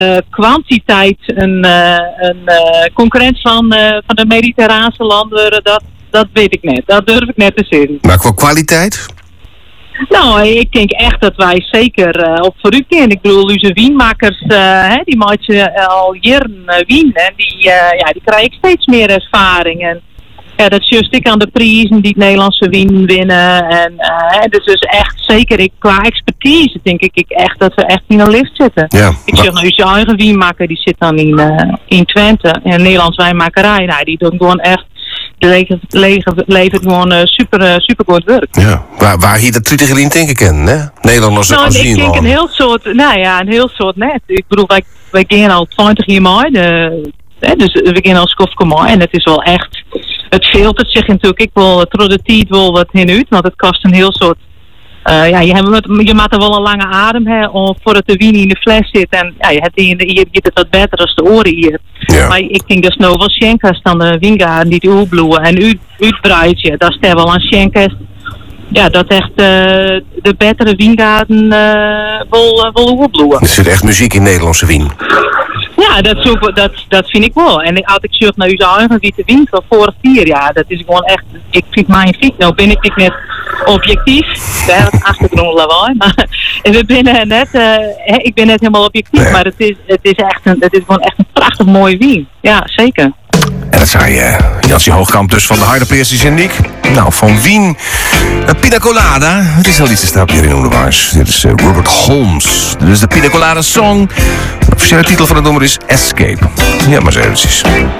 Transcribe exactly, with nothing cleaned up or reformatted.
uh, kwantiteit een, uh, een uh, concurrent van, uh, van de mediterrane landen, dat, dat weet ik net. Dat durf ik net te zeggen. Maar qua kwaliteit? Nou, ik denk echt dat wij zeker uh, op vooruit gaan. Ik bedoel, onze wienmakers, uh, hè, die maken uh, al jaren uh, wien. En die, uh, ja, die krijgen steeds meer ervaring. En ja, dat is juist ik aan de prijzen die het Nederlandse wien winnen. En uh, dus, dus echt zeker, ik, qua expertise denk ik, ik echt dat we echt in een lift zitten. Ja, ik zeg nou, onze eigen wienmaker, die zit dan in, uh, in Twente. En Nederlands wijnmakerij, nou, die doen gewoon echt... levert, levert, levert gewoon uh, super, uh, super goed werk. Ja, waar, waar hier de twintig in denk ik in, hè? Nederlanders nou, als ik denk een heel soort, nou ja, een heel soort net. Ik bedoel, wij, wij gaan al twintig jaar mee, de, hè, dus we gaan al skofke mee en het is wel echt, het filtert zich natuurlijk, ik wil het tijd wel wat in uit, want het kost een heel soort, uh, ja, je, hebt, je maakt er wel een lange adem, hè, om, voordat de wien in de fles zit en ja, je hebt hier, hier het wat beter als de oren hier. Ja. Maar ik denk dat nou wel schenkers dan de wijngaarden die het uitbloeien en uit, uitbreidje, dat is er wel aan schenkers. Ja, dat echt uh, de betere wijngaarden uh, wil, uh, wil uitbloeien. Er zit echt muziek in Nederlandse wien. Ja, dat, zoek, dat, dat vind ik wel. En als ik zeg naar uw eigen witte wien van vorig vier jaar, dat is gewoon echt, ik vind mijn fiets, nou ben ik net objectief, daar het achtergrond lawaai, maar we binnen net, uh, ik ben net helemaal objectief, nee. Maar het is, het is echt een, het is gewoon echt een prachtig mooi wien. Ja, zeker. En dat zei uh, Jansie Hoogkamp dus van de Harde Peers in Niek. Nou, van Wien naar Pina Colada. Het is al iets te stapje hier in Oedewaars. Dit is uh, Robert Holmes. Dit is de Pina Colada Song. De officiële titel van het nummer is Escape. Ja, maar zo eventjes.